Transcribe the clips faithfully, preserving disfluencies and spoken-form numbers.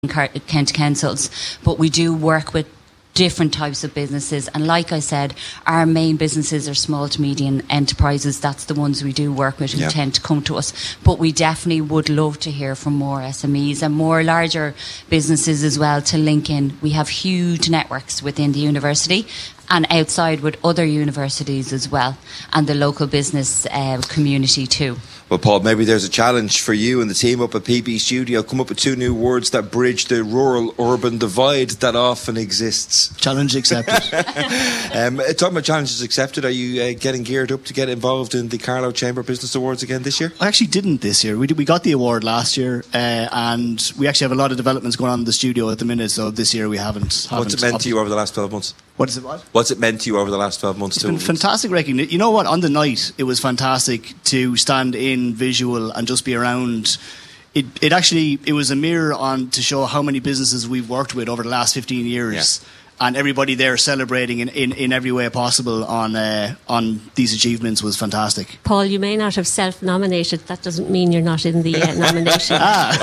Kent Councils, but we do work with different types of businesses, and like I said, our main businesses are small to medium enterprises. That's the ones we do work with who yep. tend to come to us, but we definitely would love to hear from more S M Es and more larger businesses as well to link in. We have huge networks within the university and outside with other universities as well, and the local business uh, community too. Well, Paul, maybe there's a challenge for you and the team up at P B Studio. Come up with two new words that bridge the rural-urban divide that often exists. Challenge accepted. um, talking about challenges accepted, are you uh, getting geared up to get involved in the Carlow Chamber Business Awards again this year? I actually didn't this year. We did, we got the award last year, uh, and we actually have a lot of developments going on in the studio at the minute, so this year we haven't... haven't What's it meant to you over the last twelve months? What is it, what? What's it meant to you over the last twelve months? It's been fantastic recognition. You know what, on the night, it was fantastic to stand in visual and just be around. It it actually, it was a mirror on to show how many businesses we've worked with over the last fifteen years. Yeah. And everybody there celebrating in, in, in every way possible on uh, on these achievements was fantastic. Paul, you may not have self-nominated. That doesn't mean you're not in the uh, nomination.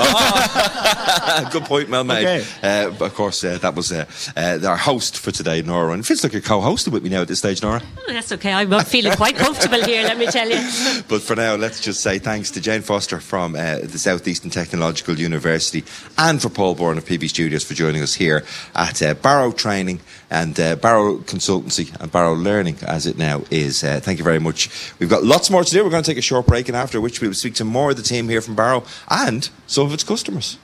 ah. oh. Good point, Mel made. Okay. Uh, of course, uh, that was uh, uh, our host for today, Nora. And it feels like you're co-hosting with me now at this stage, Nora. Oh, that's okay. I'm feeling quite comfortable here, let me tell you. But for now, let's just say thanks to Jane Foster from uh, the South Eastern Technological University and for Paul Bourne of P B Studios for joining us here at uh, Barrow Training and uh, Barrow Consultancy and Barrow Learning, as it now is. Uh, thank you very much. We've got lots more to do. We're going to take a short break, and after which we will speak to more of the team here from Barrow and some of its customers.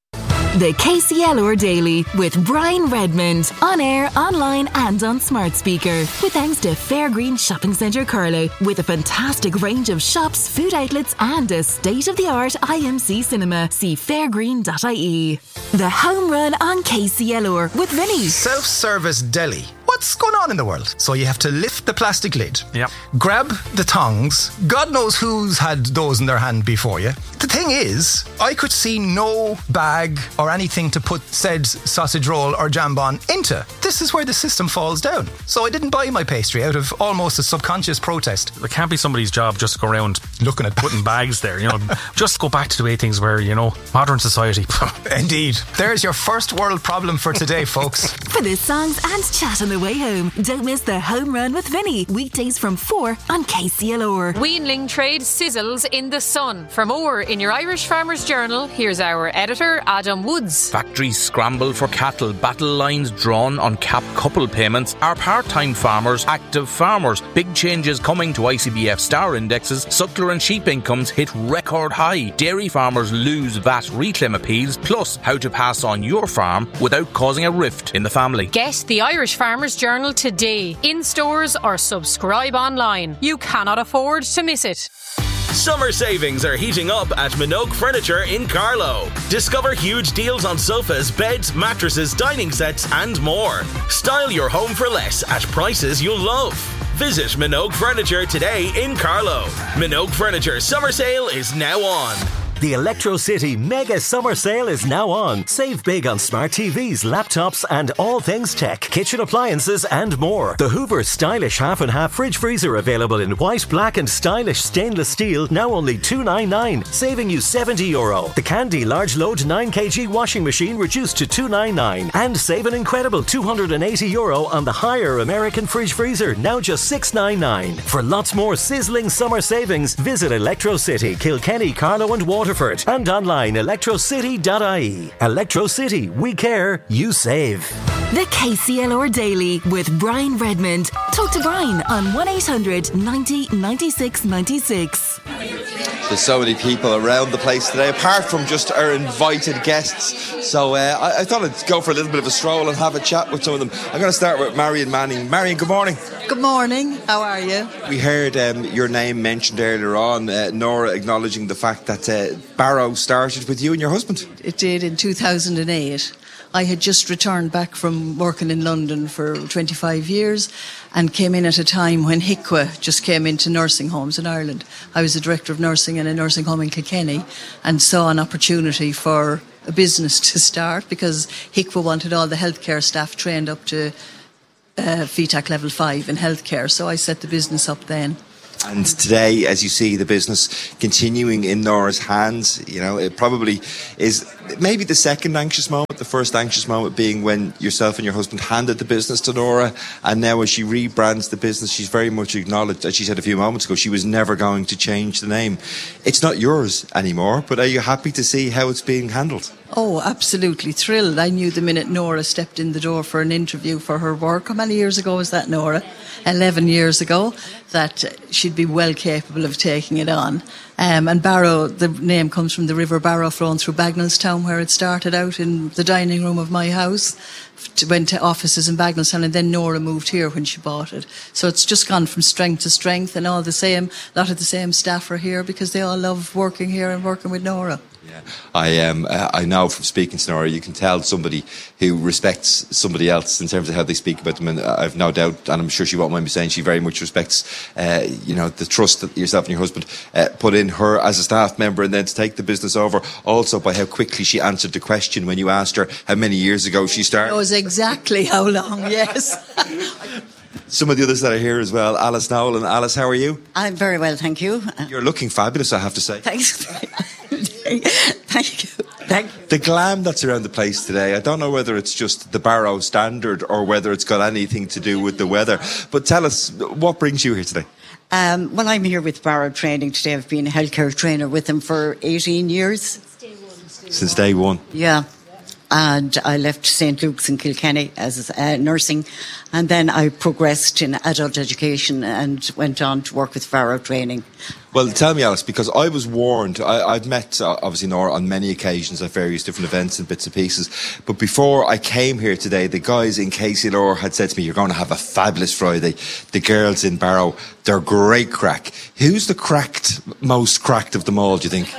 The K C L R Daily with Brian Redmond. On air, online and on smart speaker. With thanks to Fairgreen Shopping Centre Carlow. With a fantastic range of shops, food outlets and a state-of-the-art I M C cinema. See fairgreen dot I E. The Home Run on K C L R with Vinny. Self-service deli. What's going on in the world? So you have to lift the plastic lid, yep. grab the tongs. God knows who's had those in their hand before you. The thing is, I could see no bag or anything to put said sausage roll or jambon into. This is where the system falls down. So I didn't buy my pastry out of almost a subconscious protest. It can't be somebody's job just to go around looking at putting bags there, you know. Just go back to the way things were, you know, modern society. Indeed. There's your first world problem for today, folks. For the songs and chat on the way home, don't miss the Home Run with Vinny. Weekdays from four on K C L R. Weanling trade sizzles in the sun. For more in your Irish Farmers Journal, here's our editor, Adam Woods. Factories scramble for cattle, battle lines drawn on cap couple payments. Are part-time farmers active farmers? Big changes coming to I C B F star indexes. Suckler and sheep incomes hit record high. Dairy farmers lose V A T reclaim appeals. Plus, how to pass on your farm without causing a rift in the family. Get the Irish Farmers Journal today, in stores or subscribe online. You cannot afford to miss it. Summer savings are heating up at Minogue Furniture in Carlow. Discover huge deals on sofas, beds, mattresses, dining sets and more. Style your home for less at prices you'll love. Visit Minogue Furniture today in Carlow. Minogue Furniture Summer Sale is now on. The Electro City Mega Summer Sale is now on. Save big on smart T Vs, laptops and all things tech, kitchen appliances and more. The Hoover Stylish Half and Half Fridge Freezer available in white, black and stylish stainless steel, now only two ninety-nine, saving you seventy euro. The Candy Large Load nine kilogram washing machine reduced to two ninety-nine. And save an incredible two hundred eighty euro on the higher American Fridge Freezer, now just six ninety-nine. For lots more sizzling summer savings, visit Electro City, Kilkenny, Carlow and Waterford. And online, electro city dot I E. Electro City, we care, you save. The K C L R Daily with Brian Redmond. Talk to Brian on one eight hundred ninety ninety-six ninety-six. There's so many people around the place today, apart from just our invited guests. So uh, I, I thought I'd go for a little bit of a stroll and have a chat with some of them. I'm going to start with Marion Manning. Marion, good morning. Good morning. How are you? We heard um, your name mentioned earlier on, uh, Nora acknowledging the fact that uh, Barrow started with you and your husband. It did in two thousand eight. I had just returned back from working in London for twenty-five years and came in at a time when H I C W A just came into nursing homes in Ireland. I was the director of nursing in a nursing home in Kilkenny and saw an opportunity for a business to start because H I C W A wanted all the healthcare staff trained up to uh, F E T A C level five in healthcare. So I set the business up then. And today, as you see the business continuing in Nora's hands, you know, it probably is maybe the second anxious moment, the first anxious moment being when yourself and your husband handed the business to Nora, and now as she rebrands the business, she's very much acknowledged, as she said a few moments ago, she was never going to change the name. It's not yours anymore, but are you happy to see how it's being handled? Oh, absolutely thrilled. I knew the minute Nora stepped in the door for an interview for her work. How many years ago was that, Nora? Eleven years ago, that she'd be well capable of taking it on. Um, and Barrow, the name comes from the River Barrow flowing through Bagnallstown, where it started out in the dining room of my house, went to offices in Bagnallstown, and then Nora moved here when she bought it. So it's just gone from strength to strength, and all the same, a lot of the same staff are here because they all love working here and working with Nora. Yeah. I um, I know from speaking to Nora, you can tell somebody who respects somebody else in terms of how they speak about them, and I've no doubt, and I'm sure she won't mind me saying, she very much respects, uh, you know, the trust that yourself and your husband uh, put in her as a staff member, and then to take the business over. Also, by how quickly she answered the question when you asked her how many years ago she started. She knows exactly how long. Yes. Some of the others that are here as well. Alice Nolan. Alice, how are you? I'm very well, thank you. You're looking fabulous, I have to say. Thanks. Thank you. Thank you. The glam that's around the place today, I don't know whether it's just the Barrow standard or whether it's got anything to do with the weather. But tell us, what brings you here today? Um, well, I'm here with Barrow Training today. I've been a healthcare trainer with them for eighteen years. Since day one. Since day one. Yeah. And I left Saint Luke's in Kilkenny as uh, nursing, and then I progressed in adult education and went on to work with Barrow Training. Well, tell me, Alice, because I was warned, I, I've met, uh, obviously, Nora on many occasions at various different events and bits and pieces, but before I came here today, the guys in K C L R had said to me, you're going to have a fabulous Friday. The girls in Barrow, they're great crack. Who's the cracked, most cracked of them all, do you think?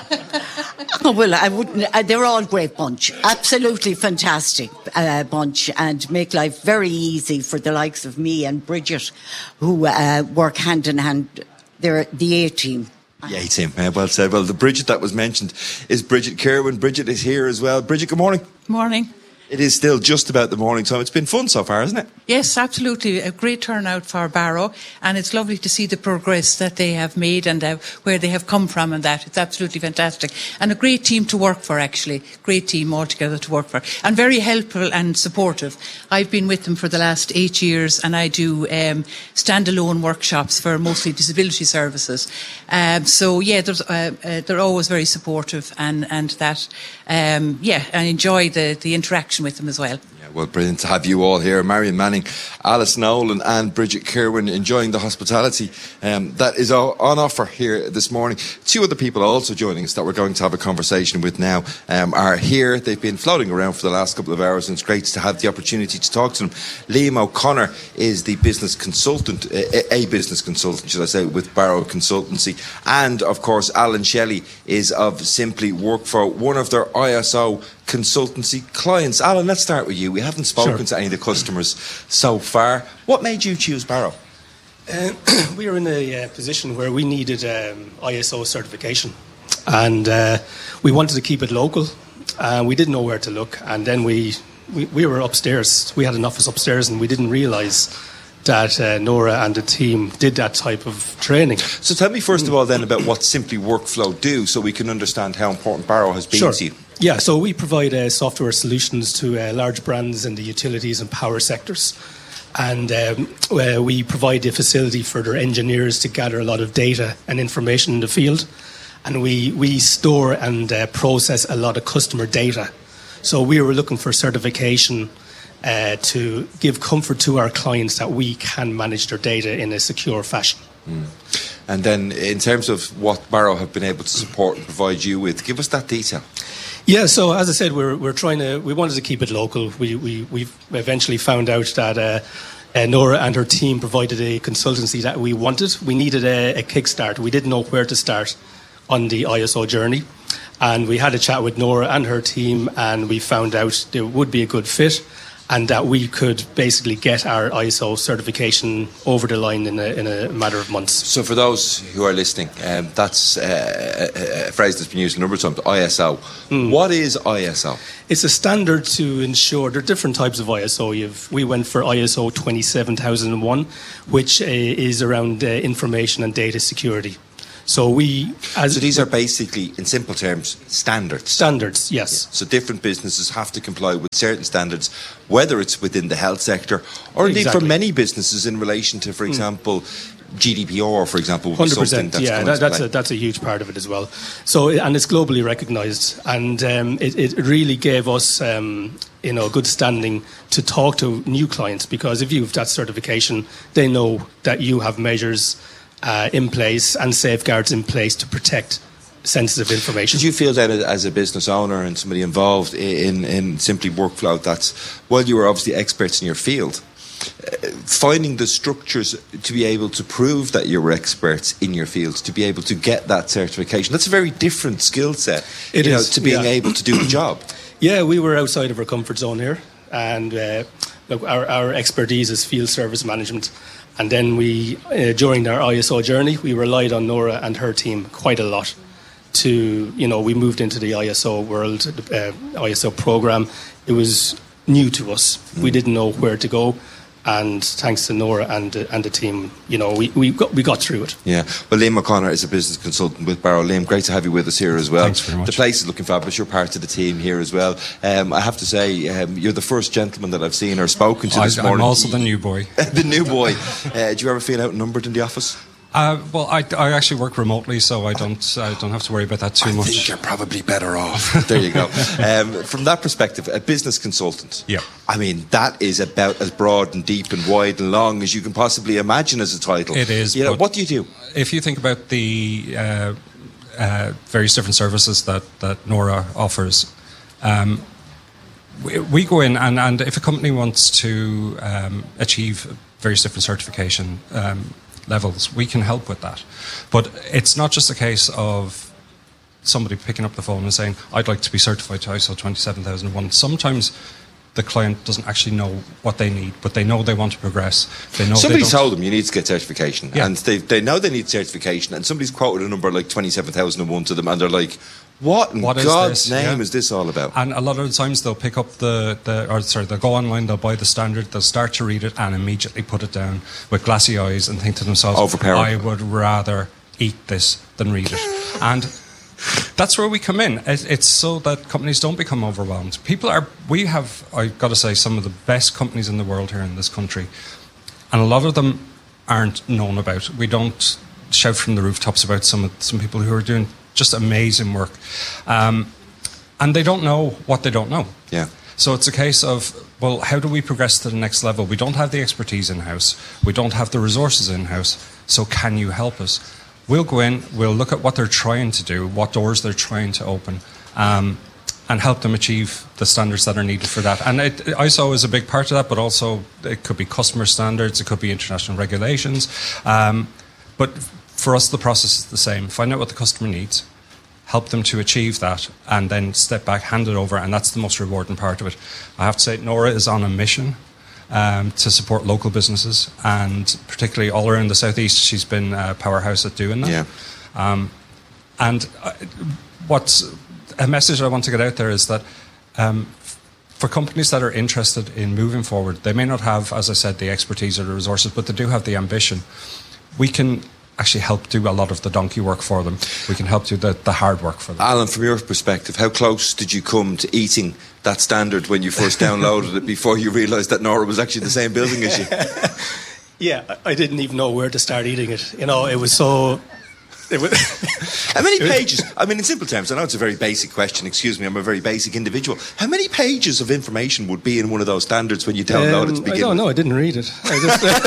Oh, well, I wouldn't. Uh, they're all great bunch. Absolutely fantastic uh, bunch, and make life very easy for the likes of me and Bridget, who uh, work hand in hand. They're the A team. The A team, yeah, well said. Well, the Bridget that was mentioned is Bridget Kerwin. Bridget is here as well. Bridget, good morning. Morning. It is still just about the morning time. It's been fun so far, hasn't it? Yes, absolutely. A great turnout for Barrow, and it's lovely to see the progress that they have made and uh, where they have come from and that. It's absolutely fantastic. And a great team to work for, actually. Great team altogether to work for. And very helpful and supportive. I've been with them for the last eight years, and I do um, standalone workshops for mostly disability services. Um, so, yeah, there's, uh, uh, they're always very supportive, and, and that, um, yeah, I enjoy the, the interaction with them as well. Yeah, well, brilliant to have you all here. Marion Manning, Alice Nolan and Bridget Kerwin enjoying the hospitality um, that is on offer here this morning. Two other people also joining us that we're going to have a conversation with now um, are here. They've been floating around for the last couple of hours, and it's great to have the opportunity to talk to them. Liam O'Connor is the business consultant, a, a business consultant, should I say, with Barrow Consultancy. And, of course, Alan Shelley is of Simply Workflow, one of their I S O consultancy clients. Alan, let's start with you. We haven't spoken Sure. to any of the customers so far. What made you choose Barrow? Uh, we were in a uh, position where we needed um, I S O certification, and uh, we wanted to keep it local. Uh, we didn't know where to look, and then we, we, we were upstairs. We had an office upstairs, and we didn't realise that uh, Nora and the team did that type of training. So tell me first of all then about what Simply Workflow do, so we can understand how important Barrow has been Sure. to you. Yeah, so we provide uh, software solutions to uh, large brands in the utilities and power sectors. And um, uh, we provide a facility for their engineers to gather a lot of data and information in the field. And we, we store and uh, process a lot of customer data. So we were looking for certification uh, to give comfort to our clients that we can manage their data in a secure fashion. Mm. And then in terms of what Barrow have been able to support and provide you with, give us that detail. Yeah, so as I said, we're we're trying to we wanted to keep it local. We we we've eventually found out that uh, uh, Nora and her team provided a consultancy that we wanted. We needed a, a kickstart. We didn't know where to start on the I S O journey, and we had a chat with Nora and her team, and we found out there would be a good fit, and that we could basically get our I S O certification over the line in a, in a matter of months. So for those who are listening, um, that's uh, a, a phrase that's been used a number of times, I S O. Mm. What is I S O? It's a standard to ensure there are different types of I S O. You've, we went for I S O twenty-seven thousand one, which uh, is around uh, information and data security. So we, as so these are basically, in simple terms, standards. Standards, yes. Yeah. So different businesses have to comply with certain standards, whether it's within the health sector or indeed Exactly. for many businesses in relation to, for Mm. example, G D P R, for example, would be Hundred something percent, that's yeah, going that, to that's play. a that's a huge part of it as well. So, and it's globally recognised, and um, it, it really gave us, um, you know, good standing to talk to new clients, because if you've that certification, they know that you have measures uh, in place and safeguards in place to protect sensitive information. Did you feel that as a business owner and somebody involved in in Simply Workflow, that's, well, you were obviously experts in your field, Uh, finding the structures to be able to prove that you're experts in your field, to be able to get that certification, that's a very different skill set, It you is, know, to being yeah. able to do the job. Yeah, we were outside of our comfort zone here, and uh, look, our, our expertise is field service management. And then we, uh, during our I S O journey, we relied on Nora and her team quite a lot. To, you know, we moved into the I S O world, uh, I S O program. It was new to us. Mm. We didn't know where to go. And thanks to Nora and uh, and the team, you know, we, we got we got through it. Yeah. Well, Liam O'Connor is a business consultant with Barrow. Liam, great to have you with us here as well. Thanks very much. The place is looking fabulous. You're part of the team here as well. Um, I have to say, um, you're the first gentleman that I've seen or spoken to I, this I'm morning. also the new boy. The new boy. Uh, do you ever feel outnumbered in the office? Uh, well, I, I actually work remotely, so I don't I don't have to worry about that too I much. I think you're probably better off. There you go. Um, from that perspective, a business consultant. Yeah. I mean, that is about as broad and deep and wide and long as you can possibly imagine as a title. It is. You know, but what do you do? If you think about the uh, uh, various different services that, that Nora offers, um, we, we go in and, and if a company wants to um, achieve various different certification um, levels, we can help with that. But it's not just a case of somebody picking up the phone and saying, I'd like to be certified to I S O twenty-seven thousand one. Sometimes the client doesn't actually know what they need, but they know they want to progress. They know Somebody they don't. told them you need to get certification, Yeah. and they they know they need certification, and somebody's quoted a number like twenty-seven thousand one to them, and they're like, what in What is God's this? name Yeah. is this all about? And a lot of the times they'll pick up the, the or sorry, they'll go online, they'll buy the standard, they'll start to read it and immediately put it down with glassy eyes and think to themselves, Overpowered. I would rather eat this than read it. And that's where we come in. It, it's so that companies don't become overwhelmed. People are, we have, I've got to say, some of the best companies in the world here in this country. And a lot of them aren't known about. We don't shout from the rooftops about some of, some people who are doing just amazing work. Um, and they don't know what they don't know. Yeah. So it's a case of, well, how do we progress to the next level? We don't have the expertise in-house. We don't have the resources in-house. So can you help us? We'll go in, we'll look at what they're trying to do, what doors they're trying to open, um, and help them achieve the standards that are needed for that. And it, I S O is a big part of that, but also it could be customer standards, it could be international regulations. Um, but for us, the process is the same. Find out what the customer needs, help them to achieve that, and then step back, hand it over, and that's the most rewarding part of it. I have to say, Nora is on a mission um, to support local businesses, and particularly all around the southeast, she's been a powerhouse at doing that. Yeah. Um, and uh, what's a message I want to get out there is that um, for companies that are interested in moving forward, they may not have, as I said, the expertise or the resources, but they do have the ambition. We can actually help do a lot of the donkey work for them. We can help do the, the hard work for them. Alan, from your perspective, how close did you come to eating that standard when you first downloaded it before you realised that Nora was actually the same building as you? Yeah, I I didn't even know where to start eating it. You know, it was so... It was How many pages, I mean, in simple terms, I know it's a very basic question, excuse me, I'm a very basic individual. How many pages of information would be in one of those standards when you download Um, it to begin I don't with? know, I didn't read it. I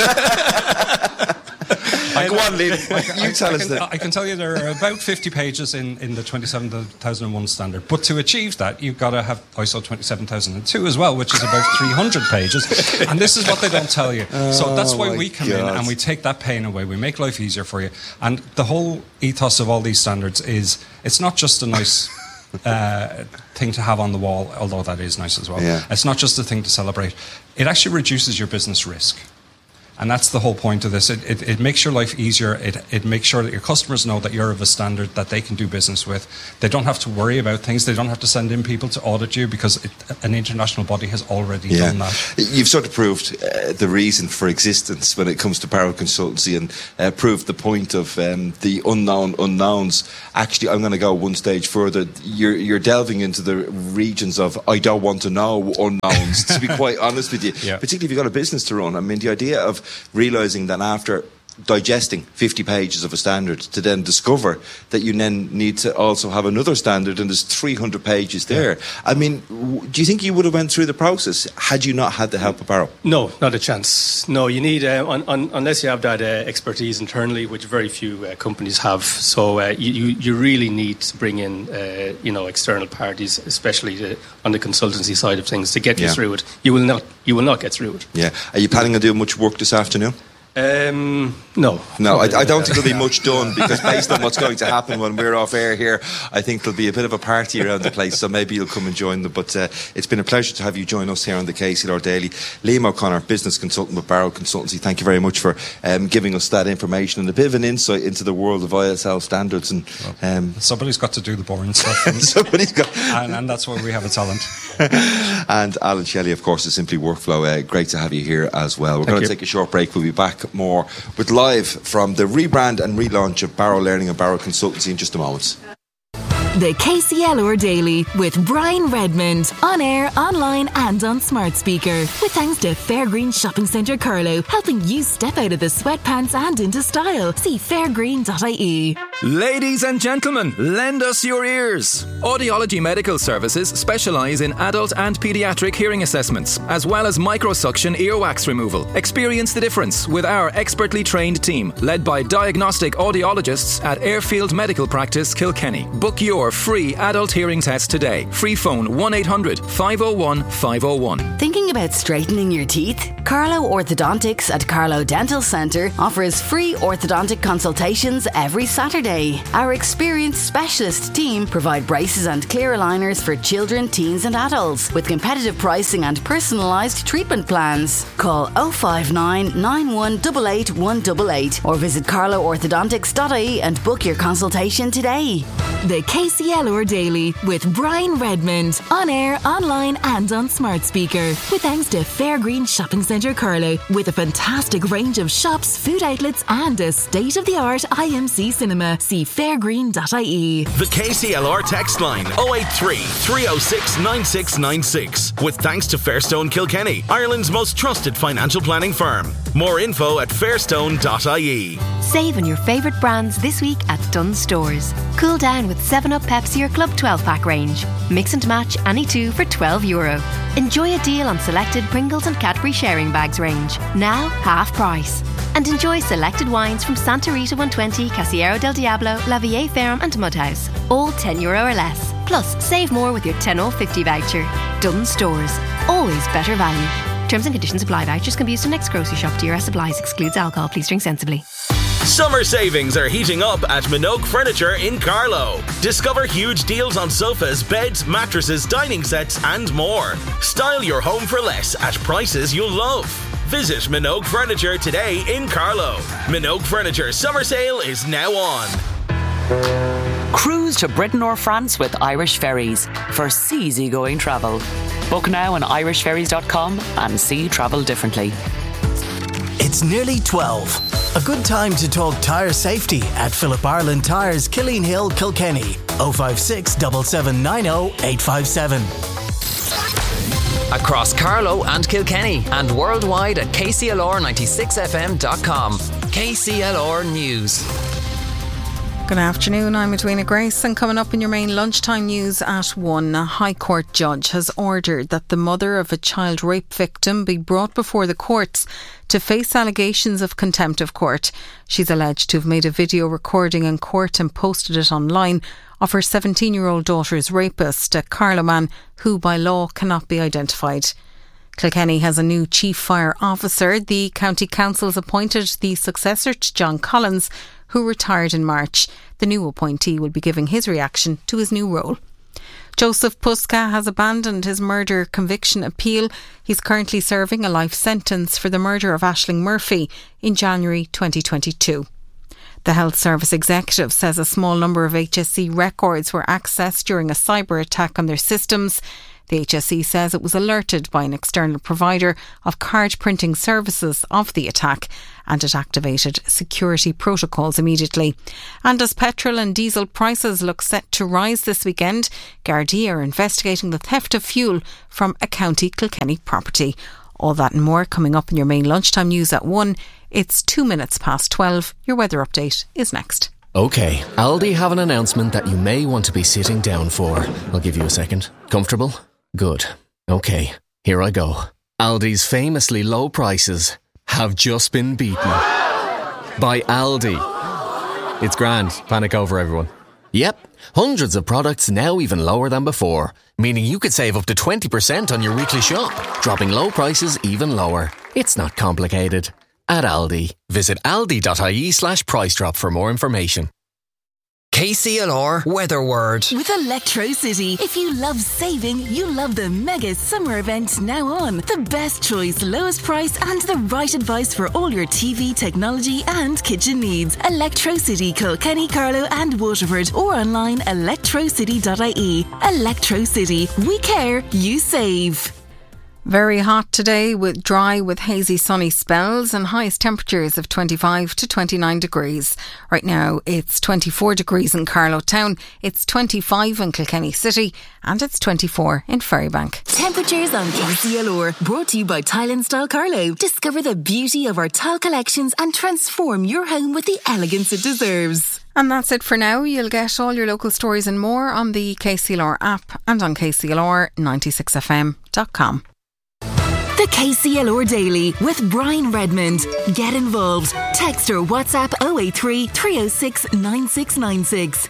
just, Like, go on, Liam, you I, tell I us can, that. I can tell you there are about fifty pages in, in the twenty-seven thousand one standard. But to achieve that, you've got to have I S O twenty-seven thousand two as well, which is about three hundred pages. And this is what they don't tell you. So that's why Oh, my we come God. in and we take that pain away. We make life easier for you. And the whole ethos of all these standards is it's not just a nice uh, thing to have on the wall, although that is nice as well. Yeah. It's not just a thing to celebrate. It actually reduces your business risk. And that's the whole point of this. It, it, it makes your life easier. It, it makes sure that your customers know that you're of a standard that they can do business with. They don't have to worry about things. They don't have to send in people to audit you because it, an international body has already yeah. done that. You've sort of proved uh, the reason for existence when it comes to Barrow Consultancy, and uh, proved the point of um, the unknown unknowns. Actually, I'm going to go one stage further. You're, you're delving into the regions of I don't want to know unknowns, to be quite honest with you. Yeah. Particularly if you've got a business to run. I mean, the idea of realising that after digesting fifty pages of a standard to then discover that you then need to also have another standard and there's three hundred pages there. Yeah. I mean, w- do you think you would have went through the process had you not had the help of Barrow? No, not a chance. No, you need, uh, un- un- unless you have that uh, expertise internally, which very few uh, companies have. So uh, you, you really need to bring in, uh, you know, external parties, especially the, on the consultancy side of things, to get you yeah. through it. You will not, you will not get through it. Yeah. Are you planning on doing much work this afternoon? Um, no. No, I, I don't think there'll be much done, because based on what's going to happen when we're off air here, I think there'll be a bit of a party around the place, so maybe you'll come and join them. But uh, it's been a pleasure to have you join us here on the K C L R Daily. Liam O'Connor, business consultant with Barrow Consultancy, thank you very much for um, giving us that information and a bit of an insight into the world of I S L standards. And um, somebody's got to do the boring stuff. somebody's got, and, and that's why we have a talent. And Alan Shelley, of course, is Simply Workflow. Uh, great to have you here as well. We're going to take a short break. We'll be back more with live from the rebrand and relaunch of Barrow Learning and Barrow Consultancy in just a moment. The K C L R Daily with Brian Redmond, on air, online and on smart speaker. With thanks to Fairgreen Shopping Centre Carlow, helping you step out of the sweatpants and into style. See fairgreen dot I E. Ladies and gentlemen, lend us your ears. Audiology Medical Services specialise in adult and paediatric hearing assessments, as well as microsuction earwax removal. Experience the difference with our expertly trained team, led by diagnostic audiologists at Airfield Medical Practice, Kilkenny. Book your free adult hearing test today. Free phone one eight hundred five oh one five oh one. Thinking about straightening your teeth? Carlow Orthodontics at Carlow Dental Centre offers free orthodontic consultations every Saturday. Our experienced specialist team provide braces and clear aligners for children, teens and adults with competitive pricing and personalised treatment plans. Call oh five nine, nine one eight eight, one eight eight or visit carlow orthodontics dot I E and book your consultation today. The K C L R Daily with Brian Redmond, on air, online and on smart speaker. With thanks to Fairgreen Shopping Centre Carlow, with a fantastic range of shops, food outlets and a state-of-the-art I M C cinema. See fairgreen dot I E. The K C L R text line oh eight three, three oh six, nine six nine six. With thanks to Fairstone Kilkenny, Ireland's most trusted financial planning firm. More info at fairstone dot I E. Save on your favourite brands this week at Dunnes Stores. Cool down with seven up Pepsi or Club twelve pack range. Mix and match any two for twelve euro. Enjoy a deal on selected Pringles and Cadbury sharing bags range. Now half price. And enjoy selected wines from Santa Rita one twenty, Casillero del Diablo, La Vie Ferme and Mudhouse. All ten euro or less. Plus, save more with your ten off fifty voucher. Dunnes Stores. Always better value. Terms and conditions apply. Vouchers can be used in next grocery shop. D R S applies. Excludes alcohol. Please drink sensibly. Summer savings are heating up at Minogue Furniture in Carlow. Discover huge deals on sofas, beds, mattresses, dining sets and more. Style your home for less at prices you'll love. Visit Minogue Furniture today in Carlow. Minogue Furniture summer sale is now on. Cruise to Britain or France with Irish Ferries for seasygoing travel. Book now on irish ferries dot com and see travel differently. It's nearly twelve. A good time to talk tyre safety at Philip Ireland Tyres, Killeen Hill, Kilkenny. oh five six, seven seven nine oh, eight five seven. Across Carlow and Kilkenny and worldwide at K C L R ninety-six F M dot com. K C L R News. Good afternoon, I'm Edwina Grace, and coming up in your main lunchtime news at one, a High Court judge has ordered that the mother of a child rape victim be brought before the courts to face allegations of contempt of court. She's alleged to have made a video recording in court and posted it online of her seventeen-year-old daughter's rapist, a Carlow man who by law cannot be identified. Kilkenny has a new chief fire officer. The county council's appointed the successor to John Collins, who retired in March. The new appointee will be giving his reaction to his new role. Joseph Puska has abandoned his murder conviction appeal. He's currently serving a life sentence for the murder of Aisling Murphy in January twenty twenty-two. The Health Service executive says a small number of H S C records were accessed during a cyber attack on their systems. The H S C says it was alerted by an external provider of card printing services of the attack, and it activated security protocols immediately. And as petrol and diesel prices look set to rise this weekend, Gardaí are investigating the theft of fuel from a County Kilkenny property. All that and more coming up in your main lunchtime news at one. It's two minutes past twelve. Your weather update is next. OK, Aldi have an announcement that you may want to be sitting down for. I'll give you a second. Comfortable? Good. OK, here I go. Aldi's famously low prices have just been beaten by Aldi. It's grand. Panic over, everyone. Yep, hundreds of products now even lower than before, meaning you could save up to twenty percent on your weekly shop, dropping low prices even lower. It's not complicated. At Aldi, visit aldi.ie slash price drop for more information. K C L R Weather Word. With Electrocity, if you love saving, you love the mega summer event now on. The best choice, lowest price and the right advice for all your T V, technology and kitchen needs. Electrocity, Kilkenny, Carlow and Waterford, or online electrocity dot I E. Electrocity. We care, you save. Very hot today, with dry with hazy sunny spells and highest temperatures of twenty-five to twenty-nine degrees. Right now it's twenty-four degrees in Carlow Town, it's twenty-five in Kilkenny City and it's twenty-four in Ferrybank. Temperatures on K C L R, brought to you by Tile and Style Carlow. Discover the beauty of our tile collections and transform your home with the elegance it deserves. And that's it for now. You'll get all your local stories and more on the K C L R app and on K C L R ninety-six F M dot com. The K C L R Daily with Brian Redmond. Get involved. Text or WhatsApp oh eight three, three oh six, nine six nine six.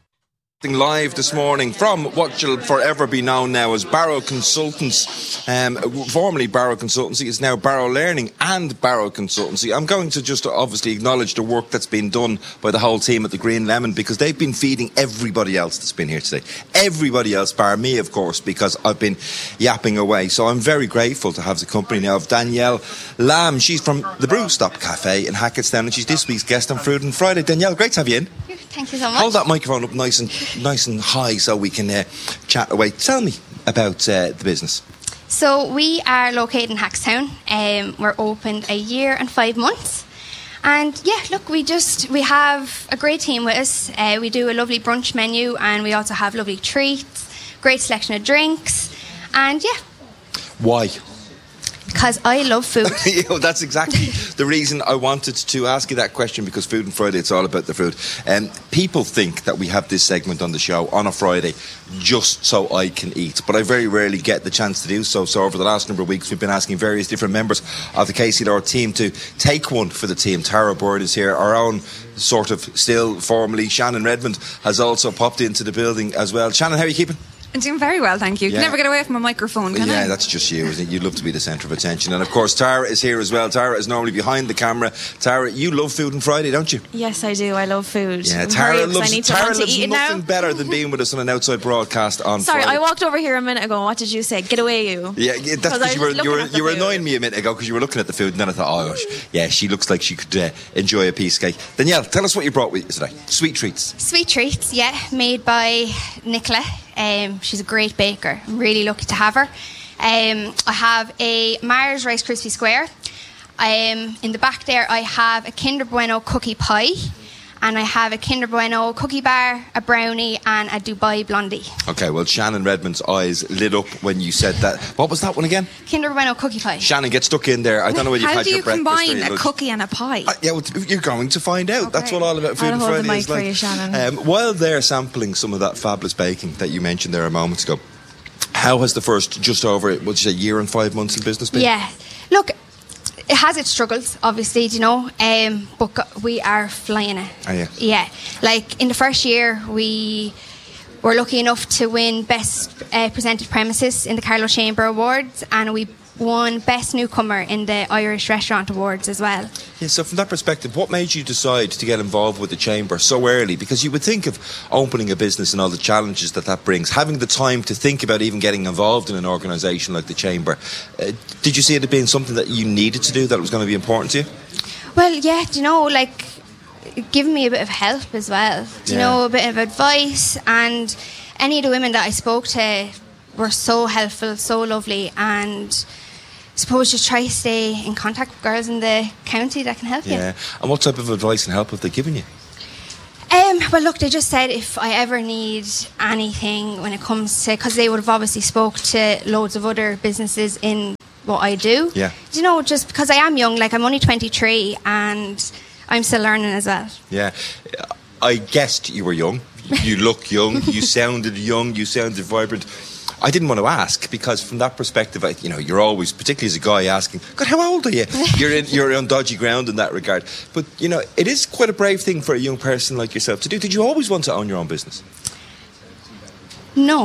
Live this morning from what shall forever be known now as Barrow Consultants, um, formerly Barrow Consultancy, is now Barrow Learning and Barrow Consultancy. I'm going to just obviously acknowledge the work that's been done by the whole team at the Green Lemon, because they've been feeding everybody else that's been here today. Everybody else, bar me, of course, because I've been yapping away. So I'm very grateful to have the company now of Danielle Lamb. She's from the Brew Stop Cafe in Hackettstown, and she's this week's guest on Fruit and Friday. Danielle, great to have you in. Thank you so much. Hold that microphone up nice and nice and high so we can uh, chat away. Tell me about uh, the business. So we are located in Hackettstown. Um, we're opened a year and five months. And yeah, look, we just we have a great team with us. Uh, we do a lovely brunch menu, and we also have lovely treats, great selection of drinks, and yeah. Why? Because I love food. You know, that's exactly the reason I wanted to ask you that question, because Food and Friday, it's all about the food. And um, people think that we have this segment on the show on a Friday just so I can eat, but I very rarely get the chance to do so. So over the last number of weeks, we've been asking various different members of the K C L R team to take one for the team. Tara Bird is here. Our own sort of still formerly Shannon Redmond has also popped into the building as well. Shannon, how are you keeping? I'm doing very well, thank you. Yeah. Can never get away from a microphone, can yeah, I? that's just you, isn't it? You'd love to be the centre of attention. And of course, Tara is here as well. Tara is normally behind the camera. Tara, you love Food and Friday, don't you? Yes, I do. I love food. Yeah, I'm Tara hurried, loves, I need to Tara want to loves eat it nothing now. better than being with us on an outside broadcast on Sorry, Friday. I walked over here a minute ago. What did you say? Get away, you. Yeah, yeah that's 'Cause I because you was were just you were, looking at the you were food. annoying me a minute ago because you were looking at the food, and then I thought, oh, yeah, she looks like she could uh, enjoy a piece of cake. Danielle, tell us what you brought with you today. Sweet treats. Sweet treats, yeah, made by Nicola. Um, she's a great baker. I'm really lucky to have her. Um, I have a Mars Rice Krispie Square. Um, in the back there, I have a Kinder Bueno cookie pie. And I have a Kinder Bueno cookie bar, a brownie, and a Dubai Blondie. Okay, well, Shannon Redmond's eyes lit up when you said that. What was that one again? Kinder Bueno cookie pie. Shannon, get stuck in there. I don't know whether you've How had do your you breakfast or combine your a lunch. cookie and a pie? Uh, yeah, well, you're going to find out. That's what all about Food I'll and hold the Friday mic is for like. you, Shannon. Um, while they're sampling some of that fabulous baking that you mentioned there a moment ago, how has the first just over, what'd you say, year and five months in business been? Yeah. Look, it has its struggles, obviously, do you know, um, but go- we are flying it. Are you? Yeah. Like, in the first year, we were lucky enough to win Best uh, Presented Premises in the Carlow Chamber Awards, and we won Best Newcomer in the Irish Restaurant Awards as well. Yeah, so from that perspective, what made you decide to get involved with the Chamber so early? Because you would think of opening a business and all the challenges that that brings, having the time to think about even getting involved in an organisation like the Chamber. Uh, did you see it as being something that you needed to do, that was going to be important to you? Well, yeah, do you know, like, giving me a bit of help as well. Do you Yeah. know, a bit of advice, and any of the women that I spoke to were so helpful, so lovely, and I suppose just try to stay in contact with girls in the county that can help you. Yeah. And what type of advice and help have they given you? Um, well, look, they just said if I ever need anything when it comes to, because they would have obviously spoke to loads of other businesses in what I do. Yeah. Do you know, just because I am young, like I'm only twenty-three and I'm still learning as well. Yeah. I guessed you were young. You look young. You sounded young. You sounded vibrant. I didn't want to ask because from that perspective, I, you know, you're always, particularly as a guy, asking, God, how old are you? You're in, you're on dodgy ground in that regard. But, you know, it is quite a brave thing for a young person like yourself to do. Did you always want to own your own business? No.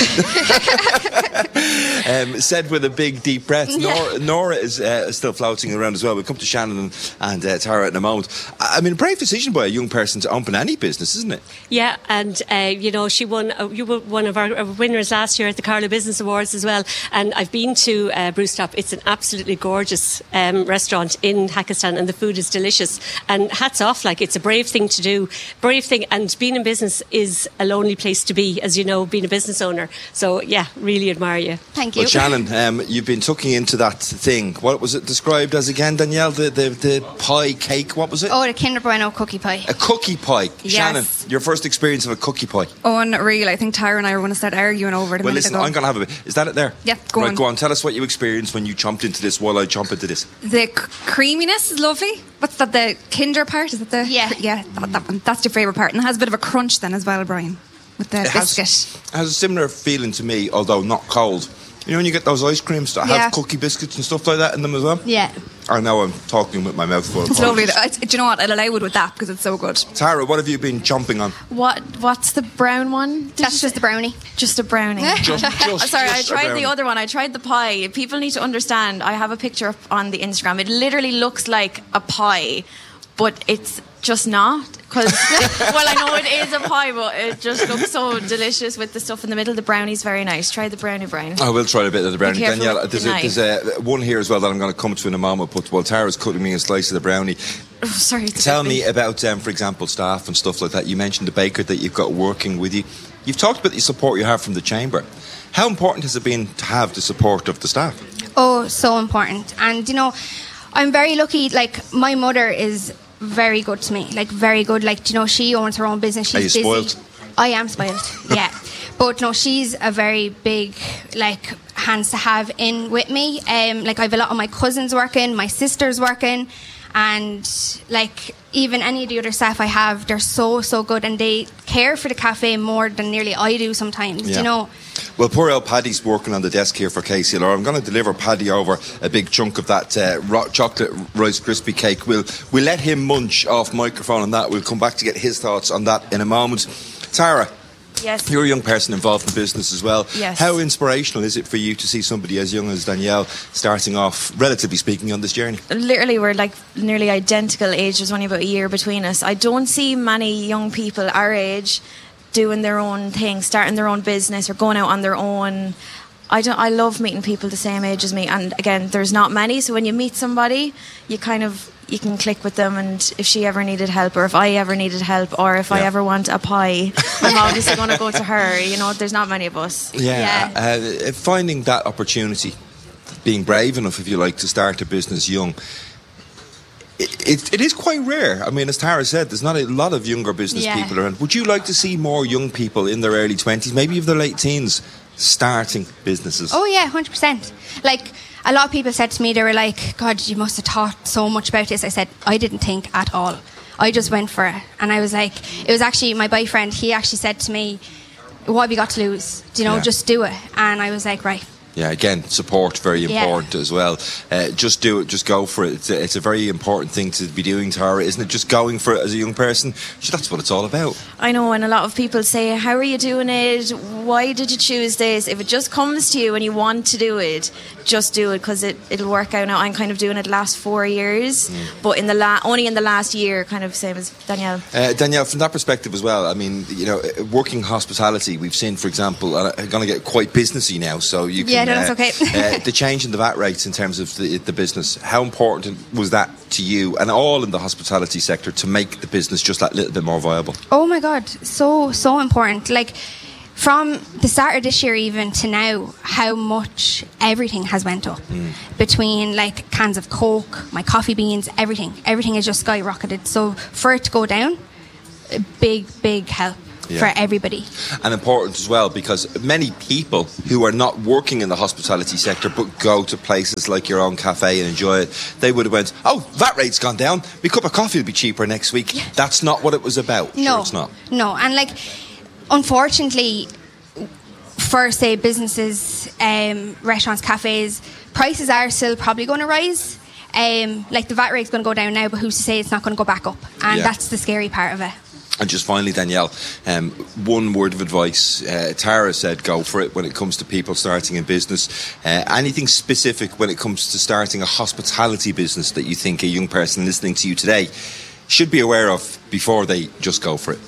um, said with a big deep breath. Yeah. Nora, Nora is uh, still floating around as well. We'll come to Shannon and, and uh, Tara in a moment. I mean, a brave decision by a young person to open any business, isn't it? Yeah, and uh, you know, she won. Uh, you were one of our winners last year at the Carlow Business Awards as well. And I've been to uh, Brewstop. It's an absolutely gorgeous um, restaurant in Hackistan, and the food is delicious. And hats off, like it's a brave thing to do, brave thing. And being in business is a lonely place to be, as you know, being a business owner. So yeah, really admire you. Thank you. Well, Shannon, um, you've been tucking into that thing. What was it described as again, Danielle? The the, the pie cake. What was it? Oh, the Kinder Bueno cookie pie. A cookie pie. Yes. Shannon, your first experience of a cookie pie. Unreal. I think Tara and I were going to start arguing over it a Well, minute listen, ago. I'm going to have a bit. Is that it there? Yeah, go right, on. go on. Tell us what you experienced when you jumped into this while I jump into this. The c- creaminess is lovely. What's that, the Kinder part? Is it the... Yeah. Yeah, that, that one. That's your favourite part. And it has a bit of a crunch then as well, Brian, with the It has- biscuit. It has a similar feeling to me, although not cold. You know when you get those ice creams that Yeah. have cookie biscuits and stuff like that in them as well? Yeah. I know I'm talking with my mouth full. It's lovely. It's, do you know what? I'll allow it with that because it's so good. Tara, what have you been jumping on? What? What's the brown one? That's just the brownie. Just a brownie. Just- just- Sorry, just a I tried brownie. the other one. I tried the pie. People need to understand. I have a picture up on the Instagram. It literally looks like a pie, but it's just not. Because well, I know it is a pie, but it just looks so delicious with the stuff in the middle. The brownie's very nice. Try the brownie, Brian. I will try a bit of the brownie. Be careful Danielle, with there's, the a, there's a, one here as well that I'm going to come to in a moment, but while Tara's cutting me a slice of the brownie, Oh, sorry. it's a tell bit me big. about, um, for example, staff and stuff like that. You mentioned the baker that you've got working with you. You've talked about the support you have from the Chamber. How important has it been to have the support of the staff? Oh, so important. And, you know, I'm very lucky. Like, my mother is very good to me. Like, very good. Like, you know, she owns her own business. She's Are you busy. spoiled? I am spoiled, yeah. But, no, she's a very big, like, hands to have in with me. Um, like, I have a lot of my cousins working, my sister's working. And, like, even any of the other staff I have, they're so, so good. And they care for the cafe more than nearly I do sometimes, do Yeah. you know? Well, poor old Paddy's working on the desk here for K C L R. I'm going to deliver Paddy over a big chunk of that uh, ro- chocolate Rice Krispie cake. We'll, we'll let him munch off microphone on that. We'll come back to get his thoughts on that in a moment. Tara, Yes. you're a young person involved in business as well. Yes. How inspirational is it for you to see somebody as young as Danielle starting off, relatively speaking, on this journey? Literally, we're like nearly identical age. There's only about a year between us. I don't see many young people our age doing their own thing, starting their own business or going out on their own. I don't. I love meeting people the same age as me, and again, there's not many. So when you meet somebody, you kind of you can click with them. And if she ever needed help, or if I ever needed help, or if I Yeah. ever want a pie, I'm obviously going to go to her. You know, there's not many of us. Yeah, Uh, finding that opportunity, being brave enough, if you like, to start a business young, it, it, it is quite rare. I mean, as Tara said, there's not a lot of younger business Yeah. people around. Would you like to see more young people in their early twenties, maybe even their late teens, starting businesses? Oh yeah, one hundred percent. Like, a lot of people said to me, they were like, God, you must have thought so much about this. I said, I didn't think at all. I just went for it. And I was like, it was actually my boyfriend, he actually said to me, what have you got to lose? Do you know, Yeah. just do it. And I was like, right, Yeah, again, support, very Yeah. important as well. Uh, just do it, just go for it. It's a, it's a very important thing to be doing, Tara, isn't it? Just going for it as a young person. So that's what it's all about. I know, and a lot of people say, how are you doing it? Why did you choose this? If it just comes to you and you want to do it, just do it, because it, it'll work out. Now, I'm kind of doing it the last four years, mm. but in the la- only in the last year, kind of same as Danielle. Uh, Danielle, from that perspective as well, I mean, you know, working hospitality, we've seen, for example, and I'm going to get quite businessy now, so you can... Yeah, no, that's okay. uh, the change in the V A T rates in terms of the, the business, how important was that to you and all in the hospitality sector to make the business just that little bit more viable? Oh my God, so, so important. Like, from the start of this year even to now, how much everything has went up. Mm. Between like cans of Coke, my coffee beans, everything. Everything has just skyrocketed. So for it to go down, a big, big help. Yeah. For everybody. And important as well, because many people who are not working in the hospitality sector but go to places like your own cafe and enjoy it, they would have went, oh, V A T rate's gone down, my cup of coffee will be cheaper next week. Yeah. That's not what it was about. No, sure it's not. No, and like, unfortunately, for say businesses, um, restaurants, cafes, prices are still probably going to rise. Um, like the V A T rate's going to go down now, but who's to say it's not going to go back up? And yeah. that's the scary part of it. And just finally, Danielle, um, one word of advice. Uh, Tara said go for it when it comes to people starting in business. Uh, anything specific when it comes to starting a hospitality business that you think a young person listening to you today should be aware of before they just go for it?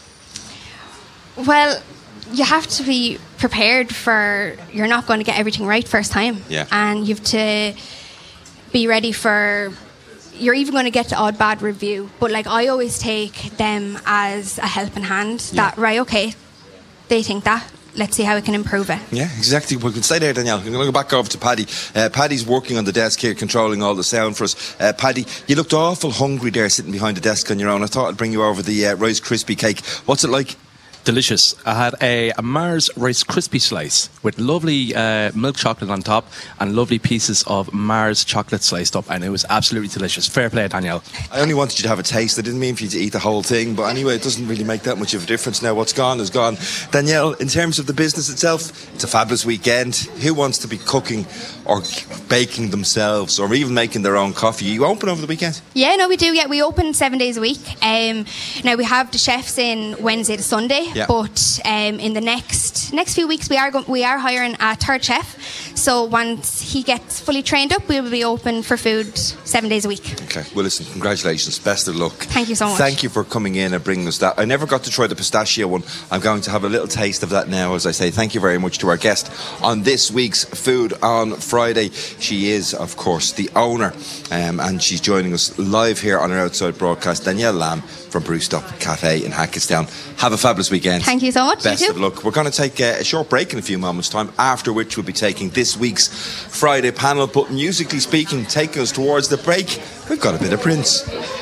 Well, you have to be prepared for you're not going to get everything right first time. Yeah. And you have to be ready for... You're even going to get the odd bad review, but like I always take them as a helping hand. Yeah. That right, okay, they think that. Let's see how we can improve it. Yeah, exactly. We can stay there, Danielle. I'm going to go back over to Paddy. Uh, Paddy's working on the desk here, controlling all the sound for us. Uh, Paddy, you looked awful hungry there, sitting behind the desk on your own. I thought I'd bring you over the uh, Rice Krispie cake. What's it like? Delicious. I had a, a Mars Rice Krispie slice with lovely uh, milk chocolate on top and lovely pieces of Mars chocolate sliced up, and it was absolutely delicious. Fair play, Danielle. I only wanted you to have a taste. I didn't mean for you to eat the whole thing, but anyway, it doesn't really make that much of a difference now. What's gone is gone. Danielle, in terms of the business itself, it's a fabulous weekend. Who wants to be cooking or baking themselves or even making their own coffee? You open over the weekend? Yeah, no, we do. Yeah, we open seven days a week. Um, now, we have the chefs in Wednesday to Sunday. Yeah. But um, in the next next few weeks, we are go- we are hiring a third chef. So once he gets fully trained up, we will be open for food seven days a week. Okay. Well, listen, congratulations. Best of luck. Thank you so much. Thank you for coming in and bringing us that. I never got to try the pistachio one. I'm going to have a little taste of that now, as I say. Thank you very much to our guest on this week's Food on Friday. She is, of course, the owner, um, and she's joining us live here on our outside broadcast, Danielle Lamb from Brewstop Cafe in Hackettstown. Have a fabulous weekend. Thank you so much. Best you of luck. We're going to take a short break in a few moments' time, after which we'll be taking this week's Friday panel. But musically speaking, taking us towards the break, we've got a bit of Prince.